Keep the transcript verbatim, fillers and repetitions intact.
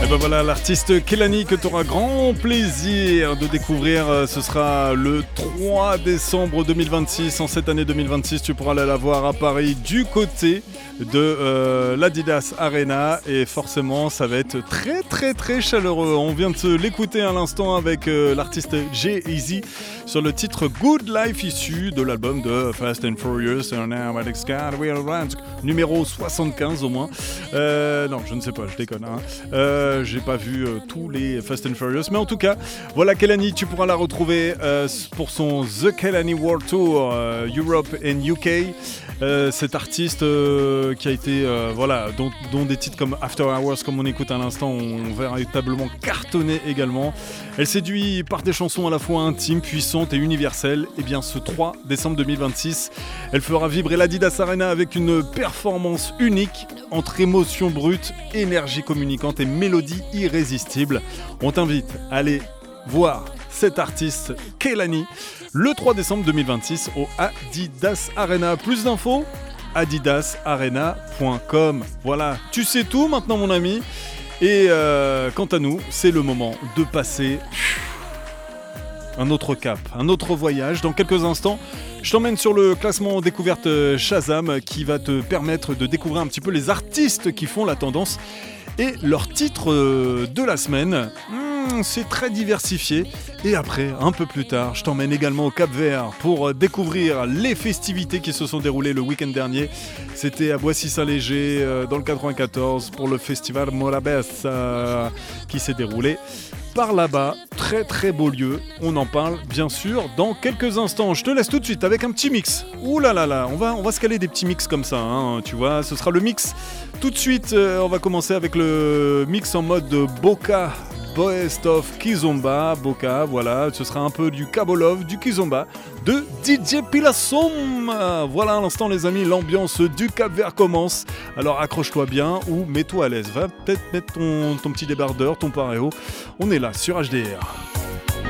Et ben voilà, l'artiste Kehlani que tu auras grand plaisir de découvrir, ce sera le trois décembre deux mille vingt-six. En cette année deux mille vingt-six, tu pourras aller la voir à Paris du côté de euh, l'Adidas Arena et forcément ça va être très très très chaleureux. On vient de se l'écouter à l'instant avec euh, l'artiste G-Eazy sur le titre Good Life issu de l'album de Fast and Furious numéro soixante-quinze au moins. Euh, non, je ne sais pas, je déconne. Hein. Euh, j'ai pas vu euh, tous les Fast and Furious, mais en tout cas, voilà Kehlani, tu pourras la retrouver euh, pour son The Kehlani World Tour euh, Europe and U K. Euh, cet artiste euh, qui a été, euh, voilà, dont, dont des titres comme After Hours, comme on écoute à l'instant, ont véritablement cartonné également. Elle séduit par des chansons à la fois intimes, puissantes et universelles. Et bien ce trois décembre deux mille vingt-six, elle fera vibrer l'Adidas Arena avec une performance unique entre émotion brute, énergie communicante et mélodie irrésistible. On t'invite à aller voir cet artiste Kehlani le trois décembre deux mille vingt-six au Adidas Arena. Plus d'infos, adidas arena point com. Voilà, tu sais tout maintenant mon ami. Et euh, quant à nous, c'est le moment de passer un autre cap, un autre voyage. Dans quelques instants, je t'emmène sur le classement découverte Shazam qui va te permettre de découvrir un petit peu les artistes qui font la tendance et leurs titres de la semaine. Mmh, c'est très diversifié. Et après, un peu plus tard, je t'emmène également au Cap-Vert pour découvrir les festivités qui se sont déroulées le week-end dernier. C'était à Boissy-Saint-Léger, euh, dans le quatre-vingt-quatorze, pour le festival Morabes euh, qui s'est déroulé par là-bas. Très très beau lieu. On en parle bien sûr dans quelques instants. Je te laisse tout de suite avec un petit mix. Ouh là là là, on va, on va se caler des petits mix comme ça, hein, tu vois. Ce sera le mix. Tout de suite, euh, on va commencer avec le mix en mode Boca. Best of Kizomba, Boca, voilà, ce sera un peu du Kabolov, du Kizomba, de D J Pilassom. Voilà, à l'instant les amis, l'ambiance du Cap-Vert commence. Alors accroche-toi bien ou mets-toi à l'aise. Va peut-être mettre ton, ton petit débardeur, ton pareo. On est là sur H D R.